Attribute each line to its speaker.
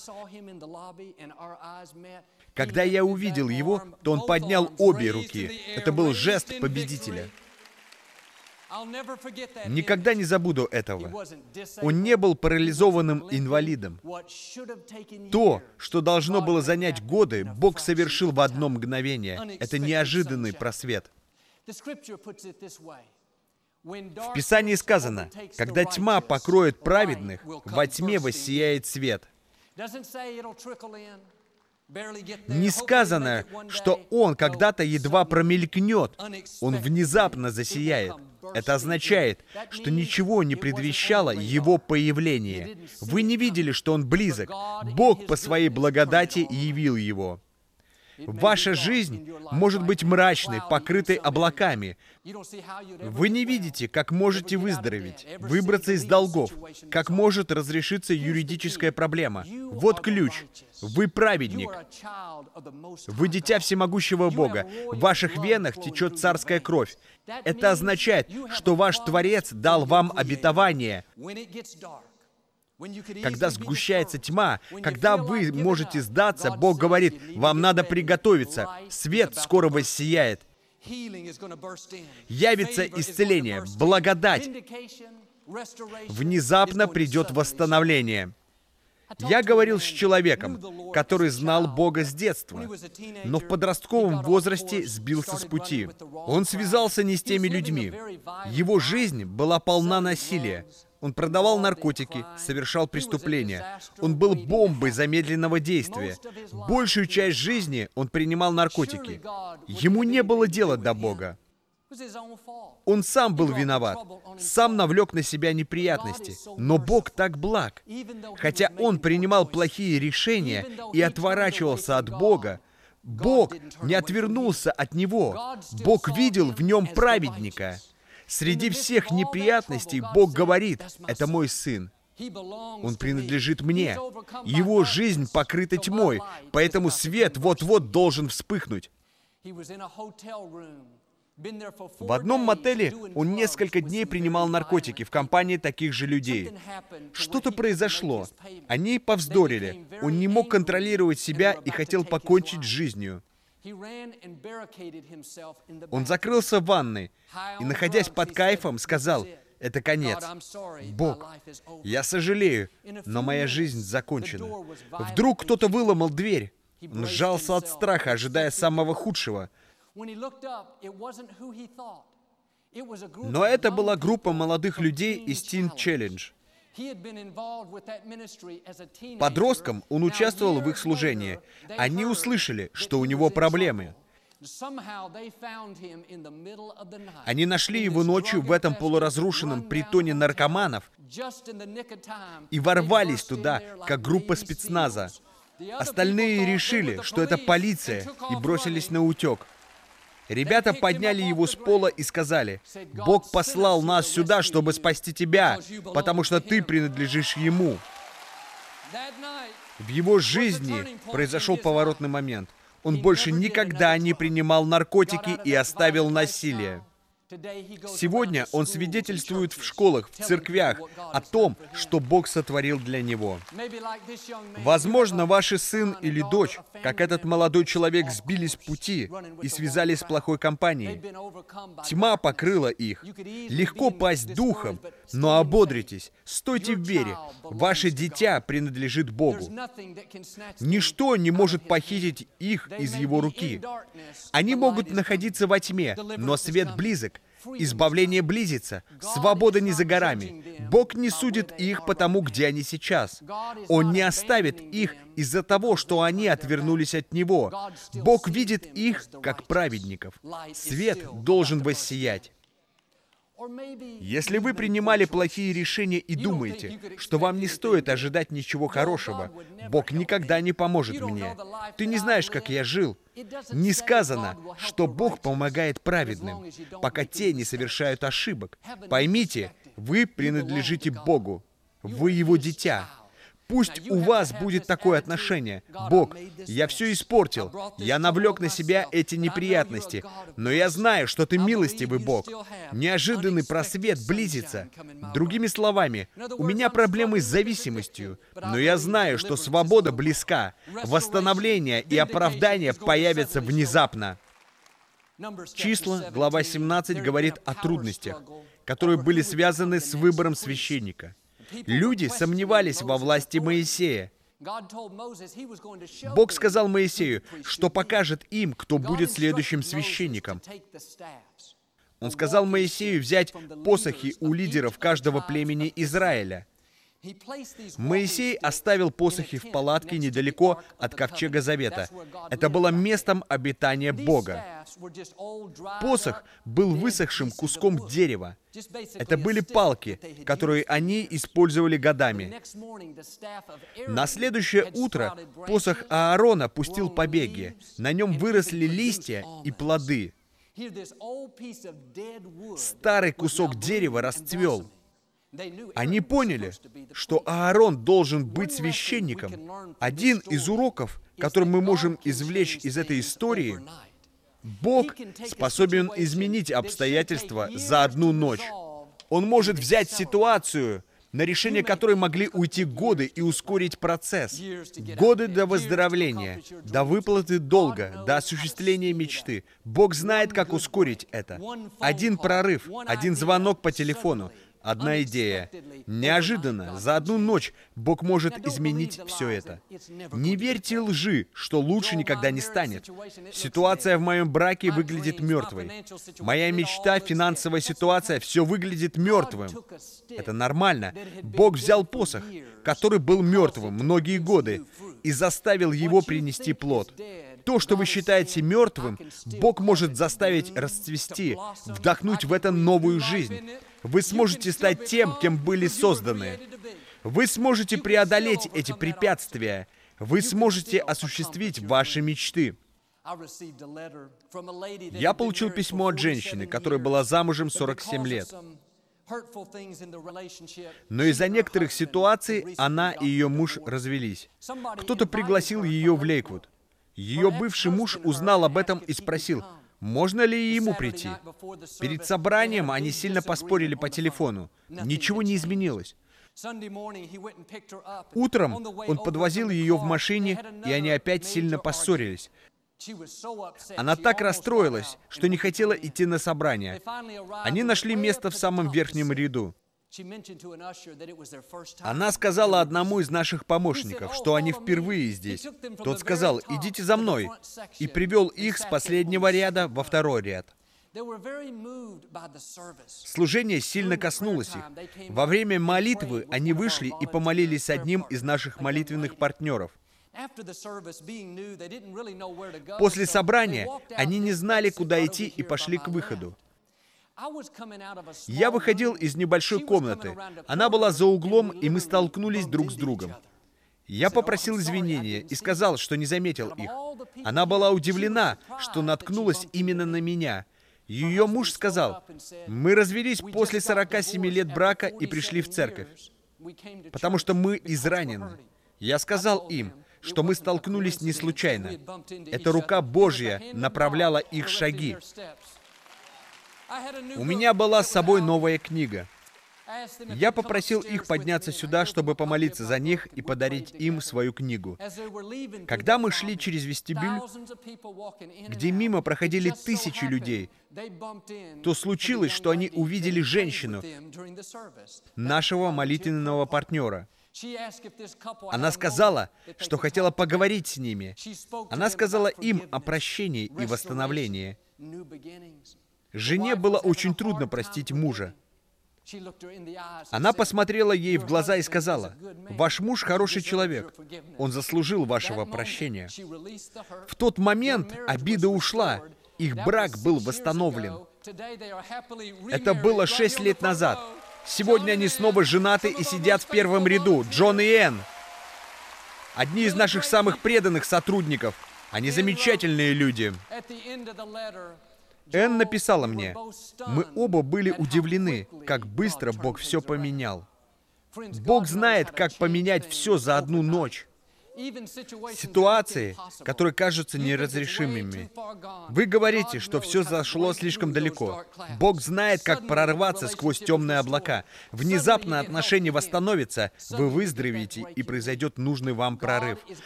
Speaker 1: Когда я увидел его, то он поднял обе руки. Это был жест победителя. Никогда не забуду этого. Он не был парализованным инвалидом. То, что должно было занять годы, Бог совершил в одно мгновение. Это неожиданный просвет. В Писании сказано, когда тьма покроет праведных, во тьме воссияет свет. Не сказано, что он когда-то едва промелькнет, он внезапно засияет. Это означает, что ничего не предвещало его появление. Вы не видели, что он близок. Бог по своей благодати явил его. Ваша жизнь может быть мрачной, покрытой облаками. Вы не видите, как можете выздороветь, выбраться из долгов, как может разрешиться юридическая проблема. Вот ключ. Вы праведник. Вы дитя всемогущего Бога. В ваших венах течет царская кровь. Это означает, что ваш Творец дал вам обетование. Когда сгущается тьма, когда вы можете сдаться, Бог говорит, вам надо приготовиться. Свет скоро воссияет. Явится исцеление, благодать. Внезапно придет восстановление. Я говорил с человеком, который знал Бога с детства, но в подростковом возрасте сбился с пути. Он связался не с теми людьми. Его жизнь была полна насилия. Он продавал наркотики, совершал преступления. Он был бомбой замедленного действия. Большую часть жизни он принимал наркотики. Ему не было дела до Бога. Он сам был виноват, сам навлек на себя неприятности. Но Бог так благ. Хотя он принимал плохие решения и отворачивался от Бога, Бог не отвернулся от него. Бог видел в нем праведника. Среди всех неприятностей Бог говорит, это мой сын. Он принадлежит мне. Его жизнь покрыта тьмой, поэтому свет вот-вот должен вспыхнуть. В одном мотеле он несколько дней принимал наркотики в компании таких же людей. Что-то произошло. Они повздорили. Он не мог контролировать себя и хотел покончить с жизнью. Он закрылся в ванной и, находясь под кайфом, сказал, это конец. Бог, я сожалею, но моя жизнь закончена. Вдруг кто-то выломал дверь. Он сжался от страха, ожидая самого худшего. Но это была группа молодых людей из Teen Challenge. Подростком он участвовал в их служении. Они услышали, что у него проблемы. Они нашли его ночью в этом полуразрушенном притоне наркоманов и ворвались туда, как группа спецназа. Остальные решили, что это полиция, и бросились на утек. Ребята подняли его с пола и сказали, «Бог послал нас сюда, чтобы спасти тебя, потому что ты принадлежишь Ему». В его жизни произошел поворотный момент. Он больше никогда не принимал наркотики и оставил насилие. Сегодня он свидетельствует в школах, в церквях о том, что Бог сотворил для него. Возможно, ваш сын или дочь, как этот молодой человек, сбились с пути и связались с плохой компанией. Тьма покрыла их. Легко пасть духом, но ободритесь, стойте в вере. Ваше дитя принадлежит Богу. Ничто не может похитить их из Его руки. Они могут находиться во тьме, но свет близок. Избавление близится, свобода не за горами. Бог не судит их по тому, где они сейчас. Он не оставит их из-за того, что они отвернулись от Него. Бог видит их как праведников. Свет должен воссиять. Если вы принимали плохие решения и думаете, что вам не стоит ожидать ничего хорошего, Бог никогда не поможет мне. Ты не знаешь, как я жил. Не сказано, что Бог помогает праведным, пока те не совершают ошибок. Поймите, вы принадлежите Богу. Вы Его дитя. Пусть у вас будет такое отношение. Бог, я все испортил. Я навлек на себя эти неприятности. Но я знаю, что Ты милостивый Бог. Неожиданный просвет близится. Другими словами, у меня проблемы с зависимостью. Но я знаю, что свобода близка. Восстановление и оправдание появятся внезапно. Числа, глава 17, говорит о трудностях, которые были связаны с выбором священника. Люди сомневались во власти Моисея. Бог сказал Моисею, что покажет им, кто будет следующим священником. Он сказал Моисею взять посохи у лидеров каждого племени Израиля. Моисей оставил посохи в палатке недалеко от Ковчега Завета. Это было местом обитания Бога. Посох был высохшим куском дерева. Это были палки, которые они использовали годами. На следующее утро посох Аарона пустил побеги. На нем выросли листья и плоды. Старый кусок дерева расцвел. Они поняли, что Аарон должен быть священником. Один из уроков, который мы можем извлечь из этой истории, Бог способен изменить обстоятельства за одну ночь. Он может взять ситуацию, на решение которой могли уйти годы, и ускорить процесс. Годы до выздоровления, до выплаты долга, до осуществления мечты. Бог знает, как ускорить это. Один прорыв, один звонок по телефону, одна идея. Неожиданно, за одну ночь, Бог может изменить все это. Не верьте лжи, что лучше никогда не станет. Ситуация в моем браке выглядит мертвой. Моя мечта, финансовая ситуация, все выглядит мертвым. Это нормально. Бог взял посох, который был мертвым многие годы, и заставил его принести плод. То, что вы считаете мертвым, Бог может заставить расцвести, вдохнуть в это новую жизнь. Вы сможете стать тем, кем были созданы. Вы сможете преодолеть эти препятствия. Вы сможете осуществить ваши мечты. Я получил письмо от женщины, которая была замужем 47 лет. Но из-за некоторых ситуаций она и ее муж развелись. Кто-то пригласил ее в Лейквуд. Ее бывший муж узнал об этом и спросил, можно ли ему прийти. Перед собранием они сильно поспорили по телефону. Ничего не изменилось. Утром он подвозил ее в машине, и они опять сильно поссорились. Она так расстроилась, что не хотела идти на собрание. Они нашли место в самом верхнем ряду. Она сказала одному из наших помощников, что они впервые здесь. Тот сказал, идите за мной, и привел их с последнего ряда во второй ряд. Служение сильно коснулось их. Во время молитвы они вышли и помолились с одним из наших молитвенных партнеров. После собрания они не знали, куда идти, и пошли к выходу. Я выходил из небольшой комнаты. Она была за углом, и мы столкнулись друг с другом. Я попросил извинения и сказал, что не заметил их. Она была удивлена, что наткнулась именно на меня. Ее муж сказал, «Мы развелись после 47 лет брака и пришли в церковь, потому что мы изранены». Я сказал им, что мы столкнулись не случайно. Эта рука Божья направляла их шаги. У меня была с собой новая книга. Я попросил их подняться сюда, чтобы помолиться за них и подарить им свою книгу. Когда мы шли через вестибюль, где мимо проходили тысячи людей, то случилось, что они увидели женщину, нашего молитвенного партнера. Она сказала, что хотела поговорить с ними. Она сказала им о прощении и восстановлении. Жене было очень трудно простить мужа. Она посмотрела ей в глаза и сказала, «Ваш муж хороший человек. Он заслужил вашего прощения». В тот момент обида ушла. Их брак был восстановлен. Это было 6 лет назад. Сегодня они снова женаты и сидят в первом ряду. Джон и Энн. Одни из наших самых преданных сотрудников. Они замечательные люди. Энн написала мне, «Мы оба были удивлены, как быстро Бог все поменял». Бог знает, как поменять все за одну ночь. Ситуации, которые кажутся неразрешимыми. Вы говорите, что все зашло слишком далеко. Бог знает, как прорваться сквозь темные облака. Внезапно отношения восстановятся, вы выздоровеете, и произойдет нужный вам прорыв.